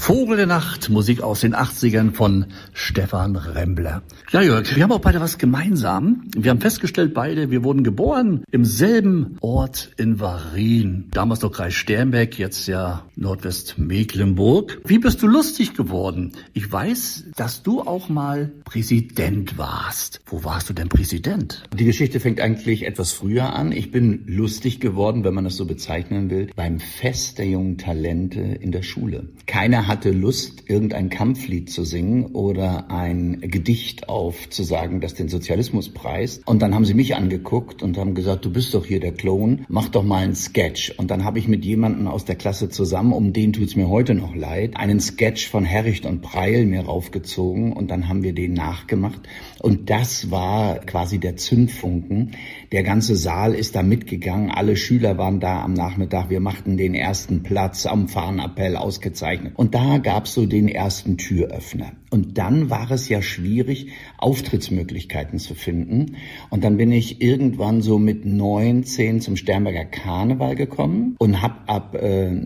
Vogel der Nacht, Musik aus den 80ern von Stefan Rembler. Ja, Jörg, wir haben auch beide was gemeinsam. Wir haben festgestellt, wir wurden geboren im selben Ort in Varin. Damals noch Kreis Sternberg, jetzt ja Nordwestmecklenburg. Wie bist du lustig geworden? Ich weiß, dass du auch mal Präsident warst. Wo warst du denn Präsident? Die Geschichte fängt eigentlich etwas früher an. Ich bin lustig geworden, wenn man das so bezeichnen will, beim Fest der jungen Talente in der Schule. Keiner hatte Lust, irgendein Kampflied zu singen oder ein Gedicht aufzusagen, das den Sozialismus preist. Und dann haben sie mich angeguckt und haben gesagt, du bist doch hier der Clown, mach doch mal einen Sketch. Und dann habe ich mit jemandem aus der Klasse zusammen, um den tut's mir heute noch leid, einen Sketch von Herricht und Preil mir raufgezogen und dann haben wir den nachgemacht. Und das war quasi der Zündfunken. Der ganze Saal ist da mitgegangen, alle Schüler waren da am Nachmittag, wir machten den ersten Platz am Fahnenappell, ausgezeichnet. Und da gab's so den ersten Türöffner. Und dann war es ja schwierig, Auftrittsmöglichkeiten zu finden. Und dann bin ich irgendwann so mit 19 zum Sternberger Karneval gekommen und habe ab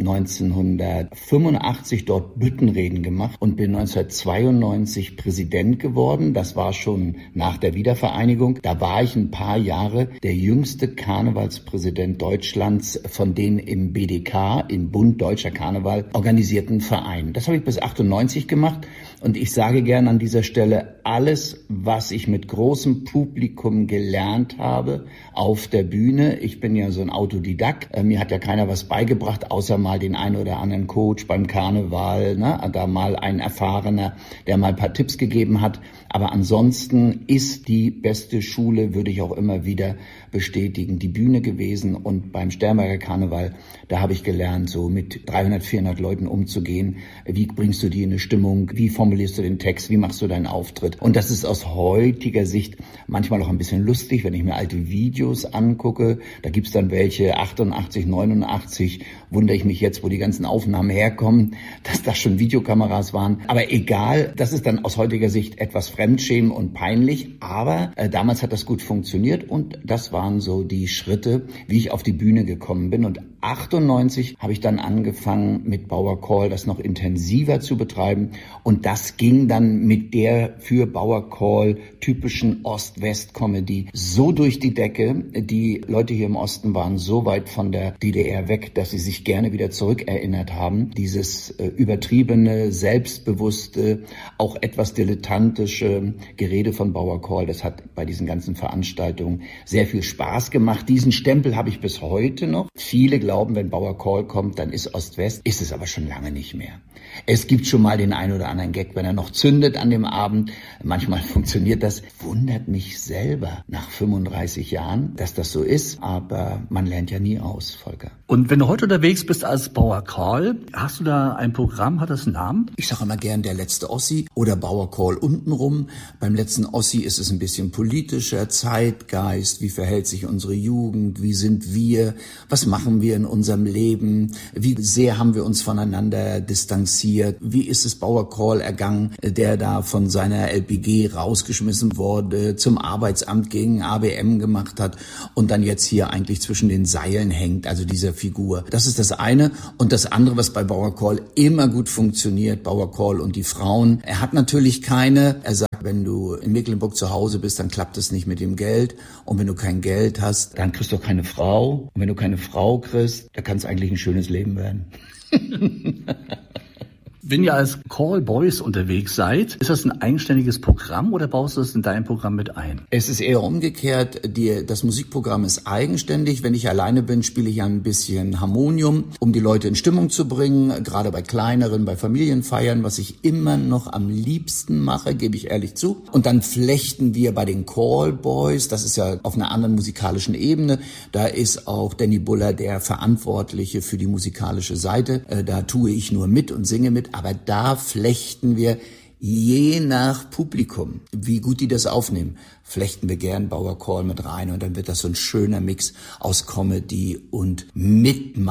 1985 dort Büttenreden gemacht und bin 1992 Präsident geworden. Das war schon nach der Wiedervereinigung. Da war ich ein paar Jahre der jüngste Karnevalspräsident Deutschlands von den im BDK, im Bund Deutscher Karneval, organisierten Verein. Das habe ich bis 98 gemacht und ich sage gerne an dieser Stelle, alles, was ich mit großem Publikum gelernt habe auf der Bühne, ich bin ja so ein Autodidakt, mir hat ja keiner was beigebracht, außer mal den einen oder anderen Coach beim Karneval, da mal ein Erfahrener, der mal ein paar Tipps gegeben hat, aber ansonsten ist die beste Schule, würde ich auch immer wieder bestätigen, die Bühne gewesen und beim Sternberger Karneval, da habe ich gelernt, so mit 300, 400 Leuten umzugehen, wie bringst du die in eine Stimmung, wie formulierst du den Text, wie machst du deinen Auftritt und das ist aus heutiger Sicht manchmal auch ein bisschen lustig, wenn ich mir alte Videos angucke, da gibt's dann welche 88, 89, wundere ich mich jetzt, wo die ganzen Aufnahmen herkommen, dass das schon Videokameras waren, aber egal, das ist dann aus heutiger Sicht etwas Fremdschämen und peinlich, aber damals hat das gut funktioniert und das waren so die Schritte, wie ich auf die Bühne gekommen bin und 98 habe ich dann angefangen mit Bauer Call das noch intensiver zu betreiben und das ging dann mit der für Bauer Call typischen Ost-West-Comedy so durch die Decke. Die Leute hier im Osten waren so weit von der DDR weg, dass sie sich gerne wieder zurückerinnert haben. Dieses übertriebene, selbstbewusste, auch etwas dilettantische Gerede von Bauer Call, das hat bei diesen ganzen Veranstaltungen sehr viel Spaß gemacht. Diesen Stempel habe ich bis heute noch. Viele glauben, wenn Bauer Call kommt, dann ist Ost-West. Ist es aber schon lange nicht mehr. Es gibt schon mal den einen oder anderen Gag, wenn er noch zündet an dem Abend. Manchmal funktioniert das. Wundert mich selber nach 35 Jahren, dass das so ist. Aber man lernt ja nie aus, Volker. Und wenn du heute unterwegs bist als Bauer Call, hast du da ein Programm, hat das einen Namen? Ich sage immer gern der letzte Ossi oder Bauer Call untenrum. Beim letzten Ossi ist es ein bisschen politischer, Zeitgeist, wie verhält sich unsere Jugend, wie sind wir, was machen wir in unserem Leben, wie sehr haben wir uns voneinander distanziert, wie ist es Bauer Call ergangen, der da von seiner LPG rausgeschmissen wurde, zum Arbeitsamt ging, ABM gemacht hat und dann jetzt hier eigentlich zwischen den Seilen hängt, also dieser Figur. Das ist das eine. Und das andere, was bei Bauer Call immer gut funktioniert, Bauer Call und die Frauen. Er hat natürlich keine, er sagt, wenn du in Mecklenburg zu Hause bist, dann klappt es nicht mit dem Geld. Und wenn du kein Geld hast, dann kriegst du auch keine Frau. Und wenn du keine Frau kriegst, dann kann es eigentlich ein schönes Leben werden. Wenn ihr als Callboys unterwegs seid, ist das ein eigenständiges Programm oder baust du das in dein Programm mit ein? Es ist eher umgekehrt. Das Musikprogramm ist eigenständig. Wenn ich alleine bin, spiele ich ein bisschen Harmonium, um die Leute in Stimmung zu bringen. Gerade bei kleineren, bei Familienfeiern, was ich immer noch am liebsten mache, gebe ich ehrlich zu. Und dann flechten wir bei den Callboys. Das ist ja auf einer anderen musikalischen Ebene. Da ist auch Danny Buller der Verantwortliche für die musikalische Seite. Da tue ich nur mit und singe mit. Aber da flechten wir je nach Publikum, wie gut die das aufnehmen, flechten wir gern Bauer Call mit rein und dann wird das so ein schöner Mix aus Comedy und Mitmachen.